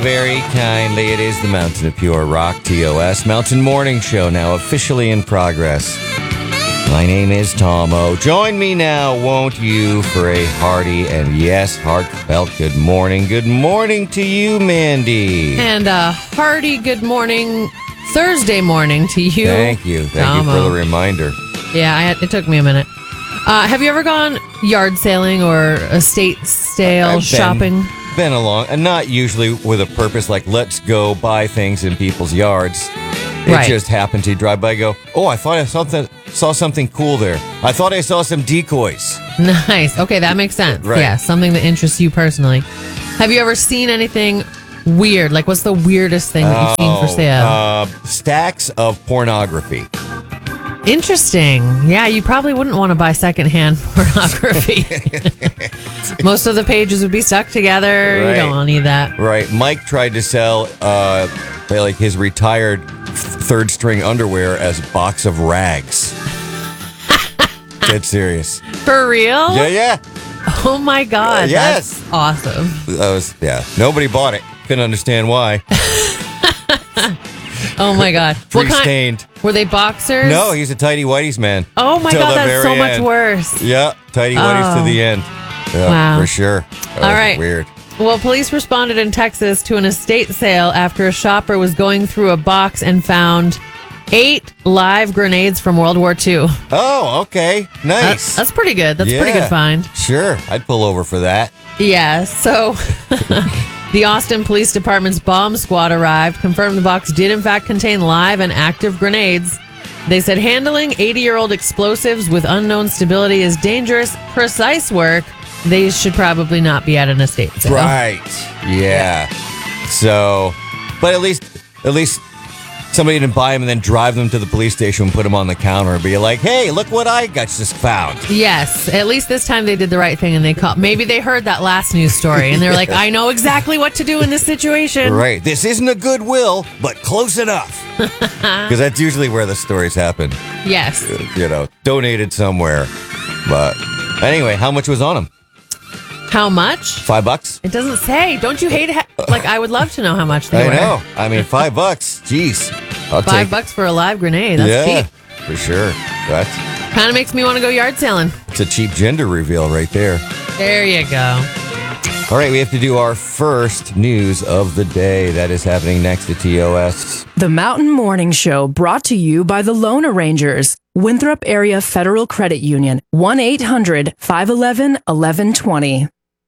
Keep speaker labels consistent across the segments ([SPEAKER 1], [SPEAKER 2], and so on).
[SPEAKER 1] Very kindly, it is the Mountain of Pure Rock, TOS. Mountain Morning Show now officially in progress. My name is Tom O. Join me now, won't you, for a hearty and yes, heartfelt good morning. Good morning to you, Mandy.
[SPEAKER 2] And a hearty good morning, Thursday morning to you.
[SPEAKER 1] Thank you. Thank you for the reminder.
[SPEAKER 2] Yeah, it took me a minute. Have you ever gone yard sailing or estate sale shopping?
[SPEAKER 1] Been along, and not usually with a purpose like let's go buy things in people's yards. It just happened to drive by and go, oh, I thought I saw something cool there. I thought I saw some decoys.
[SPEAKER 2] Nice. Okay, that makes sense.
[SPEAKER 1] Right.
[SPEAKER 2] Yeah, something that interests you personally. Have you ever seen anything weird? Like, what's the weirdest thing that you've seen for sale?
[SPEAKER 1] Stacks of pornography.
[SPEAKER 2] Interesting. Yeah, you probably wouldn't want to buy secondhand pornography. Most of the pages would be stuck together.
[SPEAKER 1] Right.
[SPEAKER 2] You don't need that.
[SPEAKER 1] Right. Mike tried to sell like his retired third string underwear as a box of rags. Dead serious.
[SPEAKER 2] For real?
[SPEAKER 1] Yeah.
[SPEAKER 2] Oh my God.
[SPEAKER 1] Yes.
[SPEAKER 2] That's awesome.
[SPEAKER 1] Nobody bought it. Couldn't understand why.
[SPEAKER 2] Oh my God.
[SPEAKER 1] Free stained.
[SPEAKER 2] Were they boxers?
[SPEAKER 1] No, he's a tighty whities man.
[SPEAKER 2] Oh my God, that's so much worse.
[SPEAKER 1] Yeah, tidy whities to the end. Yeah,
[SPEAKER 2] wow.
[SPEAKER 1] For sure.
[SPEAKER 2] All right.
[SPEAKER 1] Weird.
[SPEAKER 2] Well, police responded in Texas to an estate sale after a shopper was going through a box and found 8 live grenades from World War II.
[SPEAKER 1] Oh, okay. Nice.
[SPEAKER 2] That's pretty good. That's a pretty good find.
[SPEAKER 1] Sure. I'd pull over for that.
[SPEAKER 2] Yeah. So the Austin Police Department's bomb squad arrived, confirmed the box did in fact contain live and active grenades. They said handling 80-year-old explosives with unknown stability is dangerous, precise work. They should probably not be at an estate sale.
[SPEAKER 1] Right. Yeah. So, but at least somebody didn't buy them and then drive them to the police station and put them on the counter and be like, hey, look what I just found.
[SPEAKER 2] Yes. At least this time they did the right thing and they called. Maybe they heard that last news story and they're like, I know exactly what to do in this situation.
[SPEAKER 1] Right. This isn't a Goodwill, but close enough. Because that's usually where the stories happen.
[SPEAKER 2] Yes.
[SPEAKER 1] Donated somewhere. But anyway, how much was on them?
[SPEAKER 2] How much?
[SPEAKER 1] $5?
[SPEAKER 2] It doesn't say. Don't you hate it? Like, I would love to know how much they were.
[SPEAKER 1] I know. I mean, $5. Jeez. I'll take
[SPEAKER 2] $5 for a live grenade. That's cheap.
[SPEAKER 1] For sure. That
[SPEAKER 2] kind of makes me want to go yard sailing.
[SPEAKER 1] It's a cheap gender reveal right there.
[SPEAKER 2] There you go.
[SPEAKER 1] All right, we have to do our first news of the day. That is happening next to TOS.
[SPEAKER 3] The Mountain Morning Show brought to you by the Loan Arrangers, Winthrop Area Federal Credit Union, 1-800-511-1120.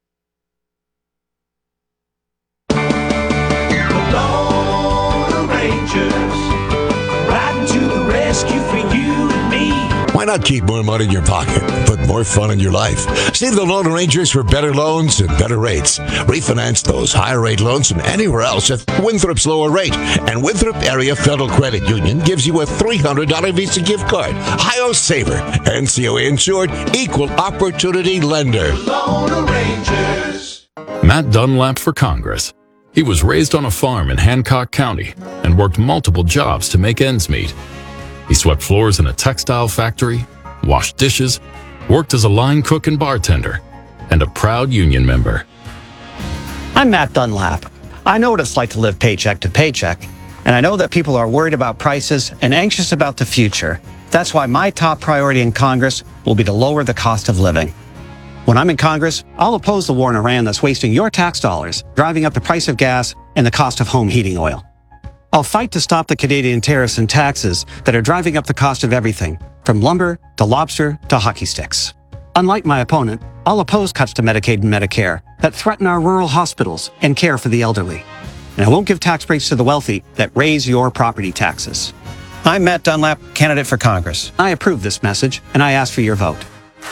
[SPEAKER 4] Why not keep more money in your pocket and put more fun in your life? See the Loan Arrangers for better loans and better rates. Refinance those higher rate loans from anywhere else at Winthrop's lower rate. And Winthrop Area Federal Credit Union gives you a $300 Visa gift card. Ohio Saver, NCOA insured, equal opportunity lender. Loan
[SPEAKER 5] Arrangers. Matt Dunlap for Congress. He was raised on a farm in Hancock County and worked multiple jobs to make ends meet. He swept floors in a textile factory, washed dishes, worked as a line cook and bartender, and a proud union member.
[SPEAKER 6] I'm Matt Dunlap. I know what it's like to live paycheck to paycheck, and I know that people are worried about prices and anxious about the future. That's why my top priority in Congress will be to lower the cost of living. When I'm in Congress, I'll oppose the war in Iran that's wasting your tax dollars, driving up the price of gas and the cost of home heating oil. I'll fight to stop the Canadian tariffs and taxes that are driving up the cost of everything, from lumber to lobster to hockey sticks. Unlike my opponent, I'll oppose cuts to Medicaid and Medicare that threaten our rural hospitals and care for the elderly. And I won't give tax breaks to the wealthy that raise your property taxes. I'm Matt Dunlap, candidate for Congress. I approve this message, and I ask for your vote.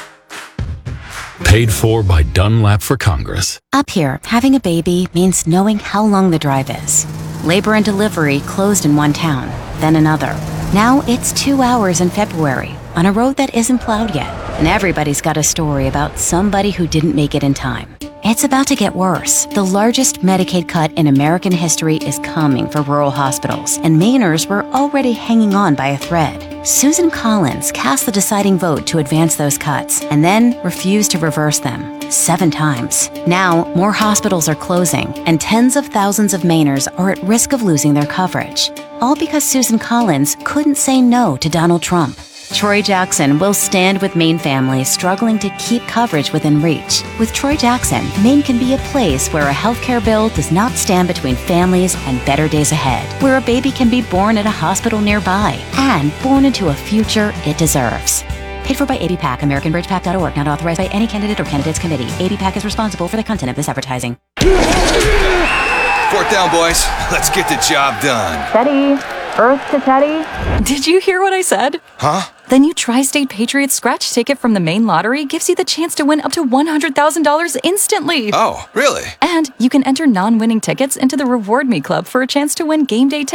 [SPEAKER 5] Paid for by Dunlap for Congress.
[SPEAKER 7] Up here, having a baby means knowing how long the drive is. Labor and delivery closed in one town, then another. Now it's 2 hours in February on a road that isn't plowed yet. And everybody's got a story about somebody who didn't make it in time. It's about to get worse. The largest Medicaid cut in American history is coming for rural hospitals, and Mainers were already hanging on by a thread. Susan Collins cast the deciding vote to advance those cuts, and then refused to reverse them 7 times. Now, more hospitals are closing, and tens of thousands of Mainers are at risk of losing their coverage. All because Susan Collins couldn't say no to Donald Trump. Troy Jackson will stand with Maine families struggling to keep coverage within reach. With Troy Jackson, Maine can be a place where a healthcare bill does not stand between families and better days ahead, where a baby can be born at a hospital nearby and born into a future it deserves. Paid for by ABPAC, AmericanBridgePAC.org, not authorized by any candidate or candidates committee. ABPAC is responsible for the content of this advertising.
[SPEAKER 8] 4th down, boys. Let's get the job done.
[SPEAKER 9] Teddy. Earth to Teddy. Did you hear what I said?
[SPEAKER 8] Huh?
[SPEAKER 9] The new Tri-State Patriots scratch ticket from the Maine Lottery gives you the chance to win up to $100,000 instantly.
[SPEAKER 8] Oh, really?
[SPEAKER 9] And you can enter non-winning tickets into the Reward Me Club for a chance to win game day tickets.